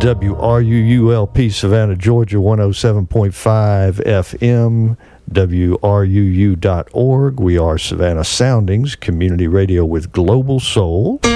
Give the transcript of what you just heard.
WRUULP Savannah, Georgia, 107.5 FM, WRUU.org. We are Savannah Soundings, community radio with global soul.